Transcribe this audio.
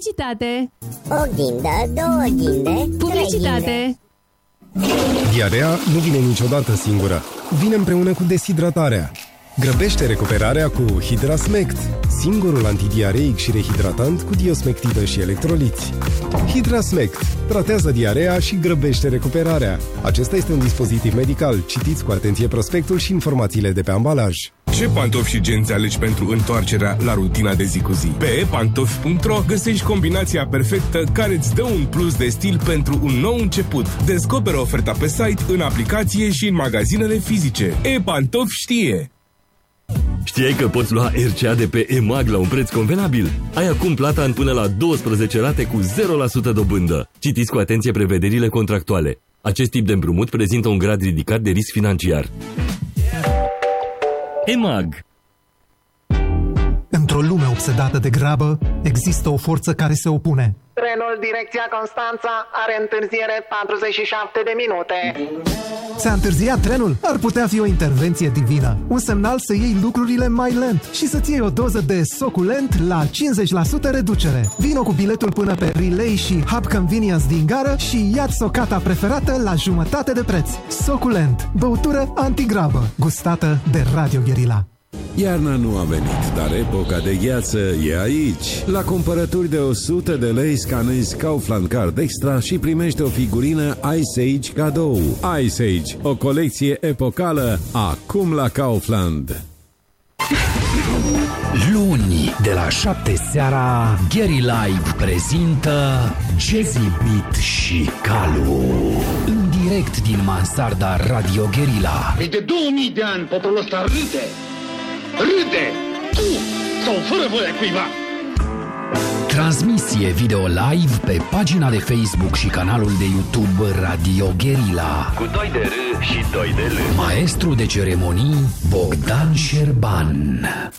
Publicitate. O ghindă, două ghinde, Publicitate. Diarea nu vine niciodată singură. Vine împreună cu deshidratarea. Grăbește recuperarea cu Hidrasmect, singurul antidiareic și rehidratant cu diosmectină și electroliți. Hidrasmect tratează diarea și grăbește recuperarea. Acesta este un dispozitiv medical. Citiți cu atenție prospectul și informațiile de pe ambalaj. Ce pantofi și genți alegi pentru întoarcerea la rutina de zi cu zi? Pe epantofi.ro găsești combinația perfectă care îți dă un plus de stil pentru un nou început. Descoperă oferta pe site, în aplicație și în magazinele fizice. E-Pantofi știe! Știai că poți lua RCA de pe EMAG la un preț convenabil? Ai acum plata în până la 12 rate cu 0% dobândă. Citiți cu atenție prevederile contractuale. Acest tip de împrumut prezintă un grad ridicat de risc financiar. EMAG. Într-o lume obsedată de grabă, există o forță care se opune. Trenul direcția Constanța are întârziere 47 de minute. Ți-a întârziat trenul? Ar putea fi o intervenție divină. Un semnal să iei lucrurile mai lent și să-ți iei o doză de Soculent la 50% reducere. Vino cu biletul până pe Relay și Hub Convenience din gară și ia-ți socata preferată la jumătate de preț. Soculent, băutură antigrabă, gustată de Radio Guerilla. Iarna nu a venit, dar epoca de gheață e aici. La cumpărături de 100 de lei scanezi Kaufland Card Extra și primești o figurină Ice Age cadou. Ice Age, o colecție epocală, acum la Kaufland. Luni, de la 7 seara, Gary Live prezintă Jazzy Beat și Calu. În direct din mansarda Radio Guerilla. De 2000 de ani poporul ăsta râde. Râde! Tu sau fără voia cuiva! Transmisie video live pe pagina de Facebook și canalul de YouTube Radio Guerilla. Cu 2 de R și 2 de L. Maestru de ceremonii Bogdan Șerban.